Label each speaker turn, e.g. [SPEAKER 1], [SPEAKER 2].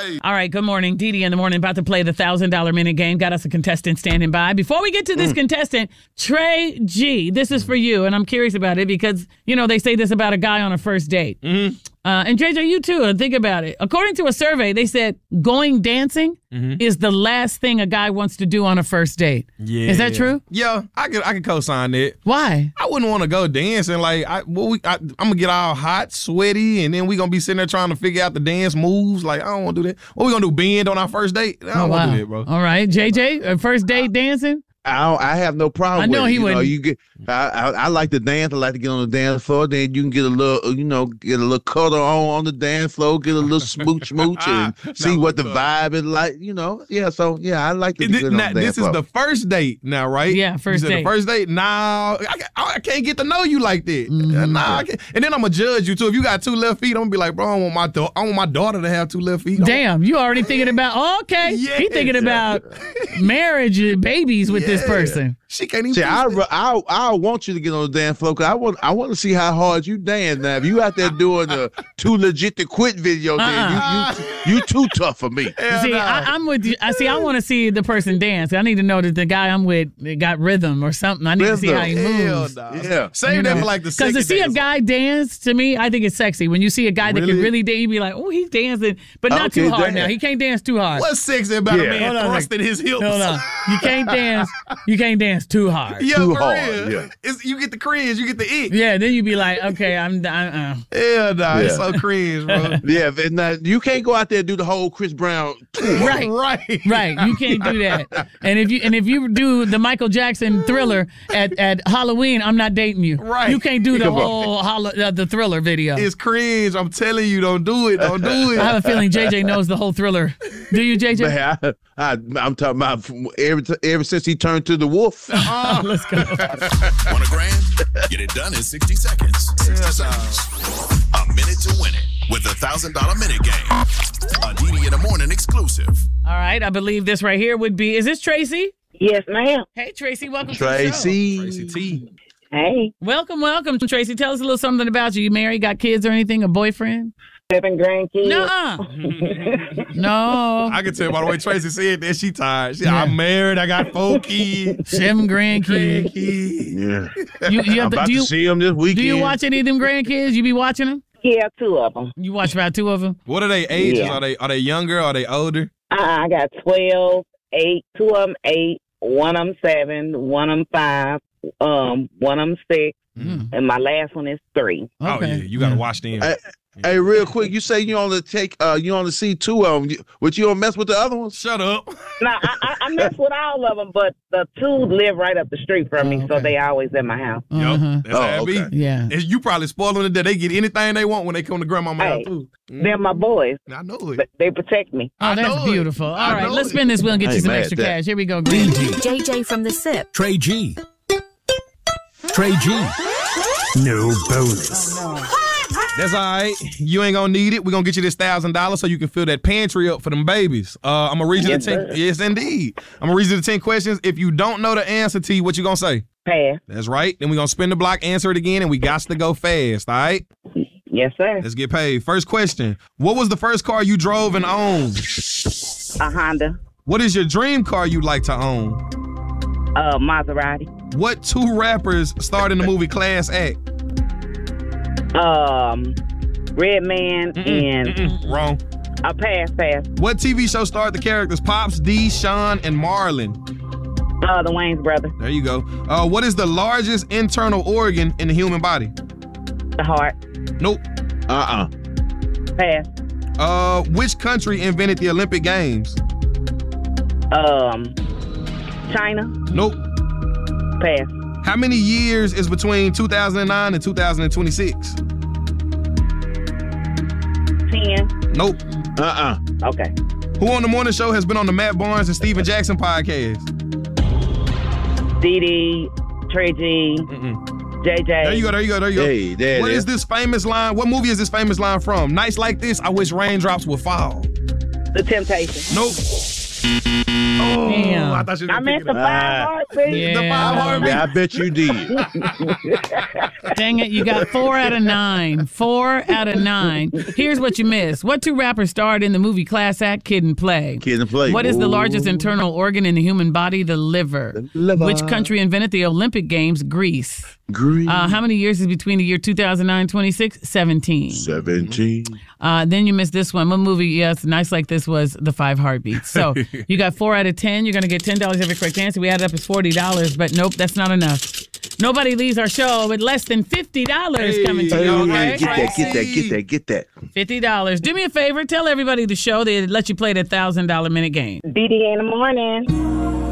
[SPEAKER 1] right.
[SPEAKER 2] All right, good morning. Dee Dee in the morning, about to play the $1,000 minute game. Got us a contestant standing by. Before we get to this contestant, Trey G, this is for you, and I'm curious about it because, you know, they say this about a guy on a first date. Mm-hmm. And JJ, you too, think about it. According to a survey, they said going dancing is the last thing a guy wants to do on a first date.
[SPEAKER 3] Yeah.
[SPEAKER 2] Is that true?
[SPEAKER 3] Yeah, I can co-sign that.
[SPEAKER 2] Why?
[SPEAKER 3] I wouldn't want to go dancing. Like, I'm going to get all hot, sweaty, and then we going to be sitting there trying to figure out the dance moves. Like, I don't want to do that. What we going to do, bend on our first date? I don't want to do that, bro.
[SPEAKER 2] All right, JJ, first date dancing?
[SPEAKER 4] I have no problem.
[SPEAKER 2] I know
[SPEAKER 4] with it.
[SPEAKER 2] he would.
[SPEAKER 4] I like to dance. I like to get on the dance floor. Then you can get a little, cuddle on the dance floor, get a little smooch and see what the vibe is like. Yeah. So yeah, I like to get on the dance
[SPEAKER 3] This
[SPEAKER 4] floor.
[SPEAKER 3] is the first date now, right?
[SPEAKER 2] Yeah, first date.
[SPEAKER 3] The first date. Nah, I can't get to know you like that. Nah, I can't. And then I'm gonna judge you too. If you got two left feet, I'm gonna be like, bro, I want my daughter to have two left feet.
[SPEAKER 2] Damn, you already thinking about? Okay,
[SPEAKER 3] Yes.
[SPEAKER 2] he thinking about marriage and babies with this person.
[SPEAKER 3] She can't even.
[SPEAKER 4] See, I want you to get on the dance floor because I want to see how hard you dance. Now, if you out there doing the too legit to quit video, then you too tough for me.
[SPEAKER 2] See, I'm with you. I want to see the person dance. I need to know that the guy I'm with got rhythm or something. I need to see how he moves.
[SPEAKER 4] Yeah,
[SPEAKER 3] save that for like the second.
[SPEAKER 2] Because to see a guy dance, to me, I think it's sexy. When you see a guy that can really dance, you be like, oh, he's dancing, but not too hard now. He can't dance too hard.
[SPEAKER 3] What's sexy about a man thrusting his hips?
[SPEAKER 2] Hold on. You can't dance. You can't dance too hard.
[SPEAKER 3] Yeah,
[SPEAKER 4] Too
[SPEAKER 3] for
[SPEAKER 4] hard,
[SPEAKER 3] real.
[SPEAKER 4] yeah.
[SPEAKER 3] You get the cringe, you get the ick.
[SPEAKER 2] Yeah, then you be like, okay,
[SPEAKER 3] It's so cringe, bro.
[SPEAKER 4] Yeah, and you can't go out there and do the whole Chris Brown tour.
[SPEAKER 2] Right. You can't do that. And if you do the Michael Jackson Thriller at Halloween, I'm not dating you.
[SPEAKER 3] Right.
[SPEAKER 2] You can't do the whole the Thriller video.
[SPEAKER 3] It's cringe. I'm telling you, don't do it. Don't do it.
[SPEAKER 2] I have a feeling JJ knows the whole Thriller. Do you, JJ?
[SPEAKER 4] Man, I'm talking about ever since he turned to the wolf.
[SPEAKER 2] Let's go.
[SPEAKER 1] Want $1,000? Get it done in 60 seconds. 60 seconds. A minute to win it with the $1,000 minute game. A Dee Dee in the morning exclusive.
[SPEAKER 2] All right, I believe this right here would be. Is this Tracy?
[SPEAKER 5] Yes, ma'am.
[SPEAKER 2] Hey, Tracy, welcome to the show.
[SPEAKER 3] Tracy T.
[SPEAKER 5] Hey,
[SPEAKER 2] Welcome, Tracy. Tell us a little something about you. You married, got kids or anything? A boyfriend?
[SPEAKER 5] 7 grandkids.
[SPEAKER 2] No.
[SPEAKER 3] I can tell by the way Tracy said that she tired. I'm married. I got 4 kids.
[SPEAKER 2] 7 grandkids.
[SPEAKER 4] Yeah.
[SPEAKER 2] You
[SPEAKER 4] I'm about to see him this weekend.
[SPEAKER 2] Do you watch any of them grandkids? You be watching them?
[SPEAKER 5] Yeah, 2 of them.
[SPEAKER 2] You watch about 2 of them?
[SPEAKER 3] What are they ages?
[SPEAKER 5] Yeah.
[SPEAKER 3] Are they younger? Are they older?
[SPEAKER 5] I got 12, 8, 2 of them 8, 1 of them 7, 1 of them 5, 1 of them 6, and my last one is 3.
[SPEAKER 2] Okay.
[SPEAKER 3] Oh yeah, you gotta watch them.
[SPEAKER 4] Hey, real quick, you say you only see 2 of them, but you don't mess with the other ones?
[SPEAKER 3] Shut up.
[SPEAKER 5] No, I mess with all of them, but the 2 live right up the street from me, so they always at my house.
[SPEAKER 3] Yep, that's how it be.
[SPEAKER 2] Yeah.
[SPEAKER 3] You probably spoiling it that they get anything they want when they come to grandma's house too.
[SPEAKER 5] They're my boys.
[SPEAKER 3] I know it.
[SPEAKER 5] They protect me.
[SPEAKER 2] Oh, that's beautiful. All right, let's spin this wheel and get you some extra cash. Here we go, Green.
[SPEAKER 6] JJ from the SIP.
[SPEAKER 7] Trey G. Trey G. No bonus.
[SPEAKER 3] That's all right. You ain't gonna need it. We're gonna get you this $1,000 so you can fill that pantry up for them babies. I'm gonna read you the 10. Yes, indeed. I'm gonna read you the 10 questions. If you don't know the answer, T, what you gonna say?
[SPEAKER 5] Pass.
[SPEAKER 3] That's right. Then we're gonna spin the block, answer it again, and we got to go fast. All right.
[SPEAKER 5] Yes, sir.
[SPEAKER 3] Let's get paid. First question: what was the first car you drove and owned?
[SPEAKER 5] A Honda.
[SPEAKER 3] What is your dream car you'd like to own?
[SPEAKER 5] Maserati.
[SPEAKER 3] What 2 rappers starred in the movie Class Act?
[SPEAKER 5] Redman and
[SPEAKER 3] Wrong.
[SPEAKER 5] Pass.
[SPEAKER 3] What TV show starred the characters Pops, D, Sean, and Marlon?
[SPEAKER 5] The Wayans brothers.
[SPEAKER 3] There you go. What is the largest internal organ in the human body?
[SPEAKER 5] The heart.
[SPEAKER 3] Nope.
[SPEAKER 5] Pass.
[SPEAKER 3] Which country invented the Olympic Games?
[SPEAKER 5] China.
[SPEAKER 3] Nope.
[SPEAKER 5] Pass.
[SPEAKER 3] How many years is between 2009 and 2026?
[SPEAKER 5] 10.
[SPEAKER 3] Nope.
[SPEAKER 5] Okay.
[SPEAKER 3] Who on the morning show has been on the Matt Barnes and Steven Jackson podcast?
[SPEAKER 5] Dee Dee, Trey G, JJ.
[SPEAKER 3] There you go.
[SPEAKER 4] Hey, there
[SPEAKER 3] What
[SPEAKER 4] it
[SPEAKER 3] is
[SPEAKER 4] is.
[SPEAKER 3] this famous line? What movie is this famous line from? Nights like this, I wish raindrops would fall.
[SPEAKER 5] The Temptations.
[SPEAKER 3] Nope.
[SPEAKER 2] Damn.
[SPEAKER 3] I thought you were
[SPEAKER 5] I
[SPEAKER 3] gonna
[SPEAKER 5] meant
[SPEAKER 3] pick
[SPEAKER 5] the
[SPEAKER 3] it up.
[SPEAKER 5] 5 heartbeats.
[SPEAKER 2] Yeah.
[SPEAKER 3] The 5 heartbeats.
[SPEAKER 4] Yeah, I bet you did.
[SPEAKER 2] Dang it, you got 4 out of 9. 4 out of 9. Here's what you missed. What 2 rappers starred in the movie Class Act, Kid and Play?
[SPEAKER 4] Kid and Play.
[SPEAKER 2] What is the largest internal organ in the human body? The liver.
[SPEAKER 4] The liver.
[SPEAKER 2] Which country invented the Olympic Games? Greece.
[SPEAKER 4] Green.
[SPEAKER 2] How many years is between the year 2009 and 26? 17.
[SPEAKER 4] 17.
[SPEAKER 2] Then you missed this one. What movie, yes, nice like this was The 5 Heartbeats. So you got 4 out of 10. You're going to get $10 every correct answer. We added up as $40, but nope, that's not enough. Nobody leaves our show with less than $50 coming to you, okay?
[SPEAKER 4] Get that.
[SPEAKER 2] $50. Do me a favor. Tell everybody the show that let you play the $1,000 minute game.
[SPEAKER 5] DD in the morning.